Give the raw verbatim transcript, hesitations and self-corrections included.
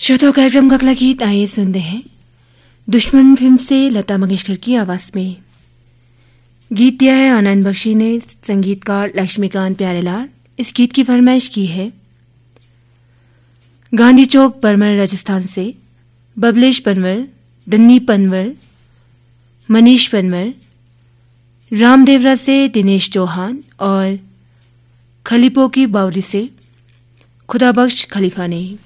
श्रोताओं, कार्यक्रम का अगला गीत आइए सुनते हैं दुश्मन फिल्म से लता मंगेशकर की आवाज में। गीत दिया है आनंद बख्शी ने, संगीतकार लक्ष्मीकांत प्यारेलाल। इस गीत की फरमाइश की है गांधी चौक बरमर राजस्थान से बबलेश पनवर, दन्नी पनवर, मनीष पनवर, रामदेवरा से दिनेश चौहान और खलीपो की बावरी से खुदाबख्श खलीफा ने।